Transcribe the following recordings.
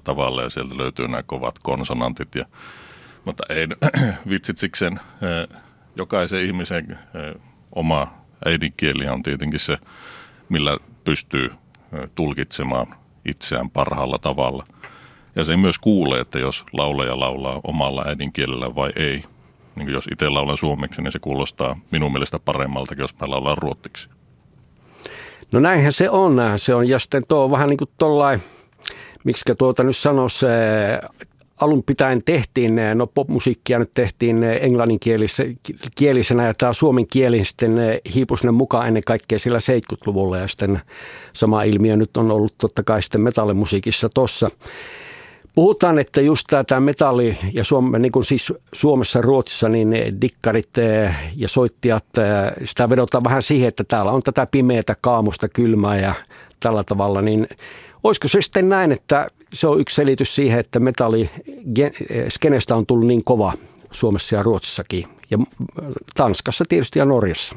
tavalla ja sieltä löytyy nämä kovat konsonantit. Mutta ei vitsitsiksen, jokaisen ihmisen oma äidinkieli on tietenkin se, millä pystyy tulkitsemaan itseään parhaalla tavalla. Ja se myös kuulee, että jos laulaja laulaa omalla äidinkielellä vai ei. Niin jos itse laulan suomeksi, niin se kuulostaa minun mielestä paremmalta, jos mä laulan ruotsiksi. No näinhän se on. Ja sitten tuo on vähän niin kuin tollain, miksikä nyt sanoisi, alun pitäen tehtiin, no popmusiikkia nyt tehtiin englanninkielisenä ja tämä suomen kieli sitten hiipui sinne mukaan ennen kaikkea sillä 70-luvulla ja sitten sama ilmiö nyt on ollut totta kai sitten metallimusiikissa tossa. Puhutaan, että just tämä metalli ja niin kuin siis Suomessa, Ruotsissa, niin dikkarit ja soittijat, sitä vedotaan vähän siihen, että täällä on tätä pimeätä, kaamusta, kylmää ja tällä tavalla, niin olisiko se sitten näin, että se on yksi selitys siihen, että metalli skenestä on tullut niin kova Suomessa ja Ruotsissakin ja Tanskassa tietysti ja Norjassa?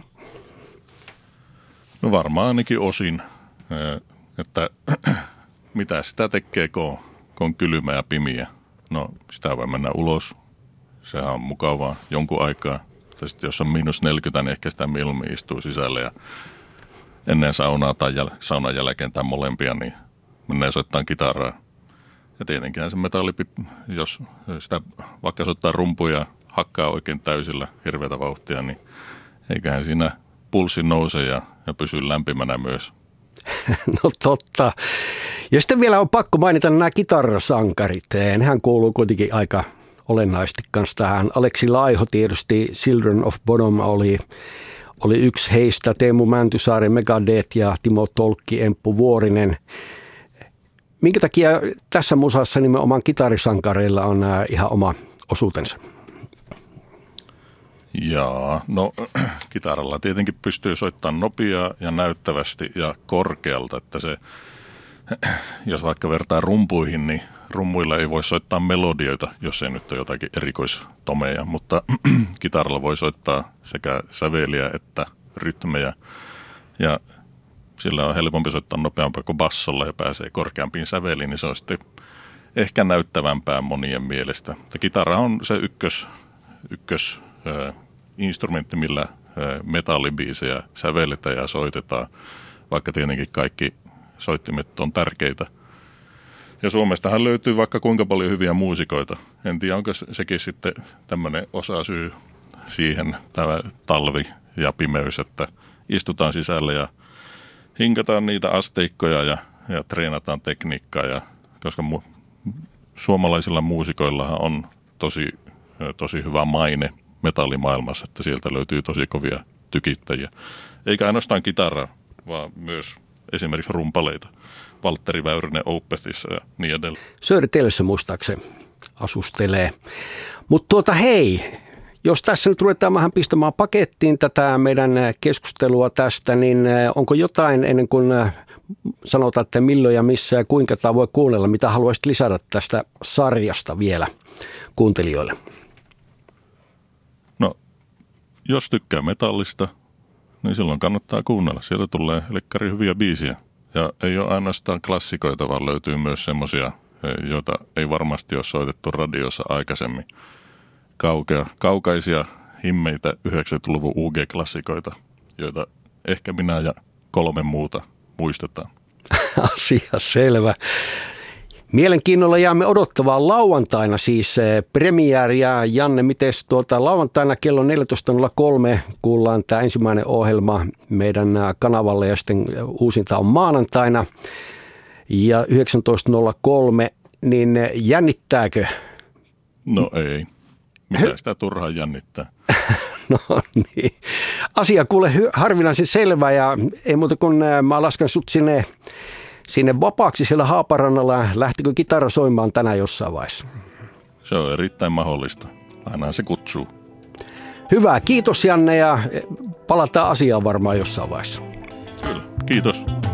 No varmaan ainakin osin, että mitä sitä tekee, kun on kylmä ja pimiä. No sitä voi mennä ulos, sehän on mukavaa jonkun aikaa. Tai sitten jos on -40, niin ehkä sitä mieluummin istuu sisällä ja ennen saunaa tai saunan jälkeen tai molempia, niin menee soittaa kitaraa. Ja tietenkin se metalli, jos sitä vaikka soittaa rumpuja, hakkaa oikein täysillä hirveätä vauhtia, niin eiköhän siinä pulssi nouse ja pysyy lämpimänä myös. No totta. Ja sitten vielä on pakko mainita nämä kitarasankarit. Nehän kuuluu kuitenkin aika olennaisesti kanssa tähän. Aleksi Laiho tietysti Children of Bodom oli yksi heistä. Teemu Mäntysaari, Megadeth ja Timo Tolkki, Emppu Vuorinen. Minkä takia tässä musassa nimenomaan kitarisankareilla on ihan oma osuutensa? Jaa, no kitaralla tietenkin pystyy soittamaan nopeaa ja näyttävästi ja korkealta, että se, jos vaikka vertaa rumpuihin, niin rummuilla ei voi soittaa melodioita, jos ei nyt ole jotakin erikoistomeja, mutta kitaralla voi soittaa sekä säveliä että rytmejä ja sillä on helpompi soittaa nopeampaa kuin bassolla ja pääsee korkeampiin säveliin, niin se on sitten ehkä näyttävämpää monien mielestä. Mutta kitara on se ykkös instrumentti, millä metallibiisejä sävelletään ja soitetaan, vaikka tietenkin kaikki soittimet on tärkeitä. Ja Suomestahan löytyy vaikka kuinka paljon hyviä muusikoita. En tiedä, onko sekin sitten tämmöinen osasyy siihen, tämä talvi ja pimeys, että istutaan sisällä ja hinkataan niitä asteikkoja ja treenataan tekniikkaa. Koska suomalaisilla muusikoillahan on tosi hyvä maine metallimaailmassa, että sieltä löytyy tosi kovia tykittäjiä. Eikä ainoastaan kitaraa, vaan myös esimerkiksi rumpaleita. Valtteri Väyrynen Opethissa ja niin edelleen. Sööri Telssä muistaakseni asustelee. Mutta hei, jos tässä nyt ruvetaan vähän pistämään pakettiin tätä meidän keskustelua tästä, niin onko jotain ennen kuin sanotaan, että milloin ja missä ja kuinka tämä voi kuunnella, mitä haluaisit lisätä tästä sarjasta vielä kuuntelijoille? No, jos tykkää metallista, niin silloin kannattaa kuunnella. Sieltä tulee helkkari hyviä biisiä. Ja ei ole ainoastaan klassikoita, vaan löytyy myös semmoisia, joita ei varmasti ole soitettu radiossa aikaisemmin. Kaukaisia himmeitä 90-luvun UG-klassikoita, joita ehkä minä ja 3 muuta muistetaan. Asia selvä. Mielenkiinnolla jäämme odottavaan lauantaina siis premiääriä. Janne, miten lauantaina kello 14.03 kuullaan tämä ensimmäinen ohjelma meidän kanavalle ja sitten uusinta on maanantaina ja 19.03, niin jännittääkö? No ei. Mitä sitä turhaan jännittää? No niin. Asia kuule harvinaisen selvä ja ei muuta kuin mä lasken sut sinne vapaaksi siellä Haaparannalla. Lähtikö kitara soimaan tänään jossain vaiheessa? Se on erittäin mahdollista. Aina se kutsuu. Hyvä, kiitos Janne ja palataan asiaan varmaan jossain vaiheessa. Kyllä, kiitos.